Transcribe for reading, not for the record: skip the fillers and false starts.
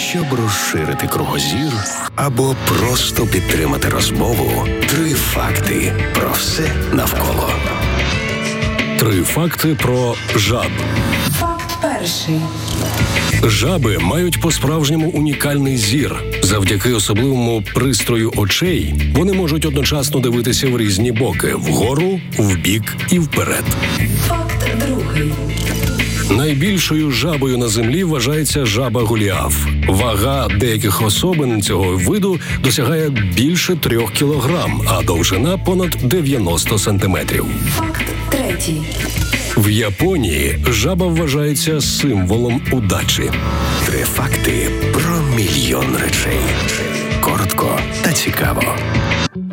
Щоб розширити кругозір або просто підтримати розмову, 3 факти про все навколо. 3 факти про жаб. Факт перший. Жаби мають по-справжньому унікальний зір. Завдяки особливому пристрою очей вони можуть одночасно дивитися в різні боки – вгору, вбік і вперед. Факт другий. Найбільшою жабою на землі вважається жаба Голіаф. Вага деяких особин цього виду досягає більше 3 кілограм, а довжина – понад 90 сантиметрів. Факт третій. В Японії жаба вважається символом удачі. 3 факти про мільйон речей. Коротко та цікаво.